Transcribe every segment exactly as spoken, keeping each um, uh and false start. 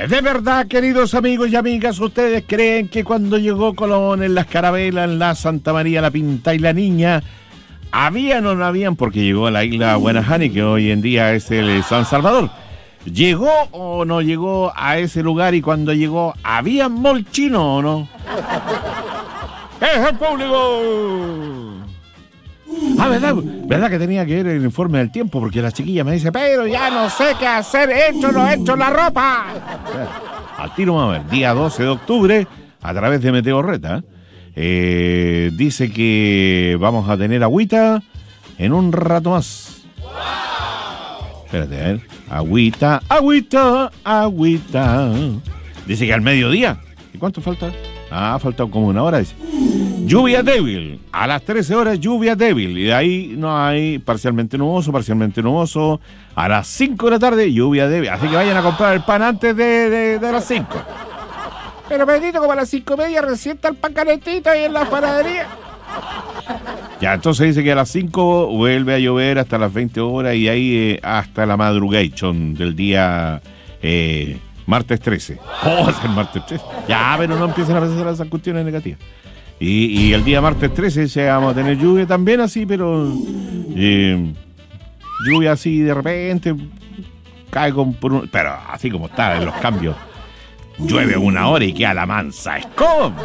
De verdad, queridos amigos y amigas, ¿ustedes creen que cuando llegó Colón en las carabelas, en la Santa María, la Pinta y la Niña, habían o no habían? Porque llegó a la isla Guanajani, que hoy en día es el San Salvador. ¿Llegó o no llegó a ese lugar? Y cuando llegó, ¿había molchino o no? ¡Es el público! Ah, ¿verdad? ¿Verdad que tenía que ver el informe del tiempo? Porque la chiquilla me dice, pero ya no sé qué hacer, he hecho, no he hecho la ropa. Al tiro vamos a ver, día doce de octubre, a través de Meteorreta, eh, dice que vamos a tener agüita en un rato más. Espérate, a ver. Agüita, agüita, agüita. Dice que al mediodía. ¿Y cuánto falta? Ah, falta como una hora, dice. Lluvia débil, a las trece horas lluvia débil, y de ahí no hay parcialmente nuboso, parcialmente nuboso, a las cinco de la tarde lluvia débil, así que vayan a comprar el pan antes de, de, de las cinco. Pero bendito, como a las cinco y media recién está el pan calentito ahí en la panadería. Ya, entonces dice que a las cinco vuelve a llover hasta las veinte horas y ahí eh, hasta la madrugation del día eh, martes trece. Oh, es el martes trece. Ya, pero no empiecen a pensar esas cuestiones negativas. Y, y el día martes trece se vamos a tener lluvia también así, pero eh, lluvia así de repente, cae con, por un, pero así como está en los cambios, llueve una hora y queda la mansa escoba.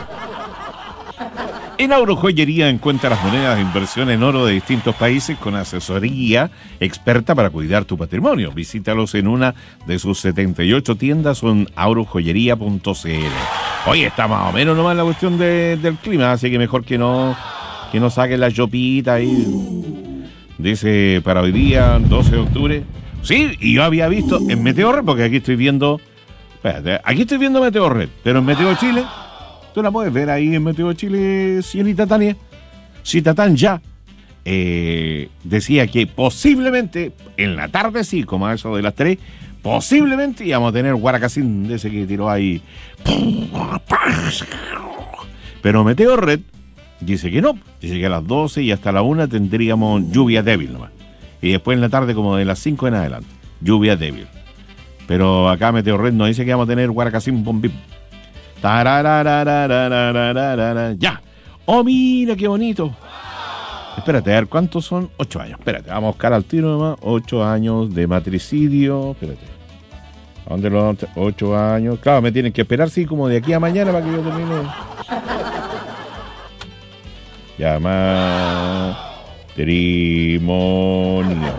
En Agrojoyería encuentra las monedas de inversión en oro de distintos países con asesoría experta para cuidar tu patrimonio. Visítalos en una de sus setenta y ocho tiendas o en agrojoyería punto c l. Hoy está más o menos nomás la cuestión de, del clima, así que mejor que no que no saquen la chopita ahí. Dice para hoy día, doce de octubre. Sí, y yo había visto en Meteorred, porque aquí estoy viendo, espérate, aquí estoy viendo Meteorred, pero en Meteo Chile, tú la puedes ver ahí en Meteo Chile, señorita Tania. Si Tatán ya eh, decía que posiblemente en la tarde, sí, como a eso de las tres, posiblemente íbamos a tener Guaracacín de ese que tiró ahí. Pero Meteorred dice que no. Dice que a las doce y hasta la una tendríamos lluvia débil nomás. Y después en la tarde como de las cinco en adelante. Lluvia débil. Pero acá Meteorred nos dice que vamos a tener Guaracacín bombín. Ya. Oh, mira qué bonito. Espérate, a ver, ¿cuántos son? Ocho años. Espérate, vamos a buscar al tiro nomás. Ocho años de matricidio. Espérate. ¿A dónde los ocho años? Claro, me tienen que esperar, sí, como de aquí a mañana para que yo termine. Ya, matrimonio.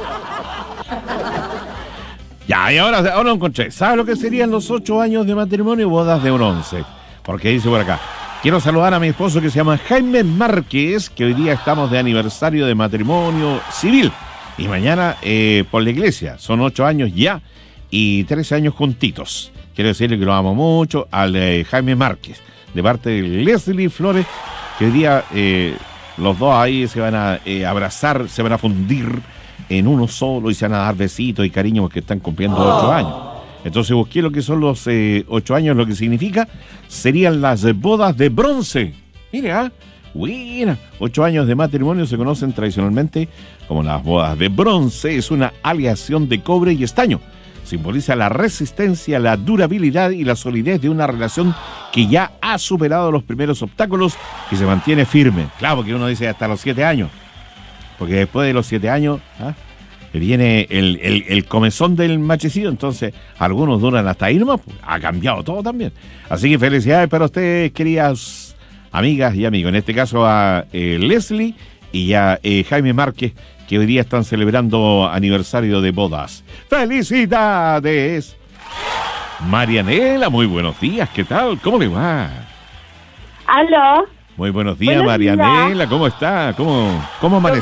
Ya, y ahora, ahora lo encontré. ¿Sabes lo que serían los ocho años de matrimonio? Bodas de bronce. Porque dice por acá. Quiero saludar a mi esposo que se llama Jaime Márquez, que hoy día estamos de aniversario de matrimonio civil. Y mañana eh, por la iglesia. Son ocho años ya y trece años juntitos. Quiero decirle que lo amo mucho al eh, Jaime Márquez, de parte de Leslie Flores, que hoy día eh, los dos ahí se van a eh, abrazar, se van a fundir en uno solo y se van a dar besitos y cariño porque están cumpliendo ocho años. Entonces busqué lo que son los eh, ocho años, lo que significa, serían las bodas de bronce. Mire, ah, buena. Ocho años de matrimonio se conocen tradicionalmente como las bodas de bronce. Es una aleación de cobre y estaño. Simboliza la resistencia, la durabilidad y la solidez de una relación que ya ha superado los primeros obstáculos y se mantiene firme. Claro, porque uno dice hasta los siete años. Porque después de los siete años... ¿ah? viene el, el, el comezón del machicidio, entonces algunos duran hasta ahí nomás, pues, ha cambiado todo también. Así que felicidades para ustedes, queridas amigas y amigos, en este caso a eh, Leslie y a eh, Jaime Márquez, que hoy día están celebrando aniversario de bodas. ¡Felicidades! Marianela, muy buenos días, ¿qué tal? ¿Cómo le va? ¿Aló? Muy buenos días, Buenos Marianela, días. ¿cómo está? ¿Cómo, cómo amaneció?